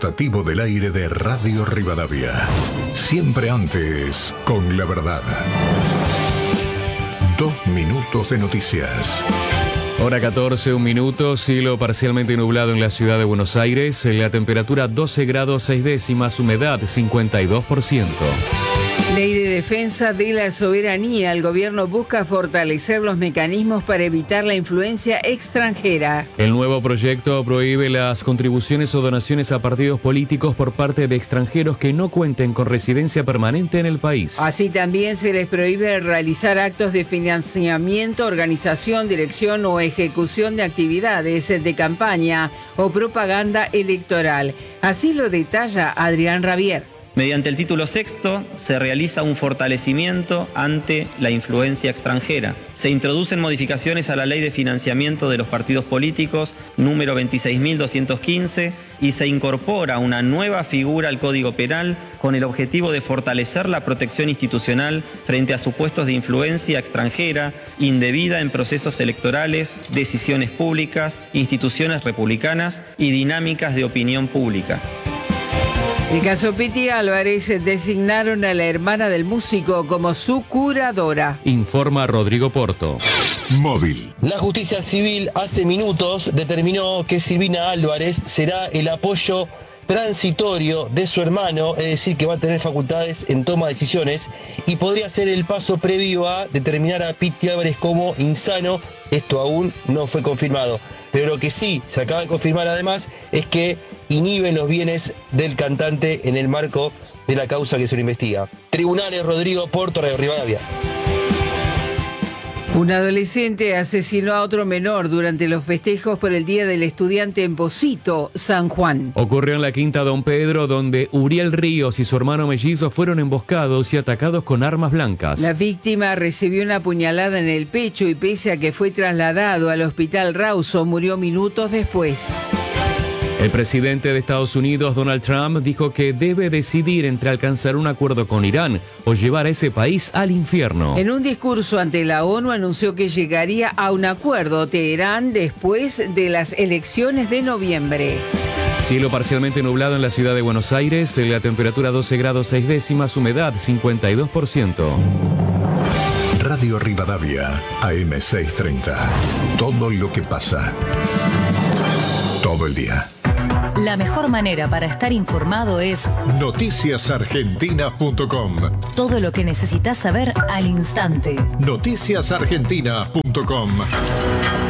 rotativo del aire de Radio Rivadavia. Siempre antes, con la verdad. 2 minutos de noticias. Hora 14, 1 minuto, cielo parcialmente nublado en la ciudad de Buenos Aires, la temperatura 12 grados 6 décimas, humedad 52%. Ley de defensa de la soberanía. El gobierno busca fortalecer los mecanismos para evitar la influencia extranjera. El nuevo proyecto prohíbe las contribuciones o donaciones a partidos políticos por parte de extranjeros que no cuenten con residencia permanente en el país. Así también se les prohíbe realizar actos de financiamiento, organización, dirección o ejecución de actividades de campaña o propaganda electoral. Así lo detalla Adrián Rabier. Mediante el título sexto se realiza un fortalecimiento ante la influencia extranjera. Se introducen modificaciones a la Ley de Financiamiento de los Partidos Políticos, número 26.215, y se incorpora una nueva figura al Código Penal con el objetivo de fortalecer la protección institucional frente a supuestos de influencia extranjera indebida en procesos electorales, decisiones públicas, instituciones republicanas y dinámicas de opinión pública. El caso Piti Álvarez designaron a la hermana del músico como su curadora. Informa Rodrigo Porto. Móvil. La justicia civil hace minutos determinó que Silvina Álvarez será el apoyo transitorio de su hermano, es decir, que va a tener facultades en toma de decisiones y podría ser el paso previo a determinar a Piti Álvarez como insano. Esto aún no fue confirmado. Pero lo que sí se acaba de confirmar además es que inhiben los bienes del cantante en el marco de la causa que se lo investiga. Tribunales, Rodrigo Porto, Radio Rivadavia. Un adolescente asesinó a otro menor durante los festejos por el Día del Estudiante en Pocito, San Juan. Ocurrió en la Quinta Don Pedro, donde Uriel Ríos y su hermano mellizo fueron emboscados y atacados con armas blancas. La víctima recibió una puñalada en el pecho y pese a que fue trasladado al hospital Rawson, murió minutos después. El presidente de Estados Unidos, Donald Trump, dijo que debe decidir entre alcanzar un acuerdo con Irán o llevar a ese país al infierno. En un discurso ante la ONU anunció que llegaría a un acuerdo Teherán después de las elecciones de noviembre. Cielo parcialmente nublado en la ciudad de Buenos Aires, la temperatura 12 grados 6 décimas, humedad 52%. Radio Rivadavia, AM630. Todo lo que pasa. Todo el día. La mejor manera para estar informado es noticiasargentina.com. todo lo que necesitas saber al instante. Noticiasargentina.com.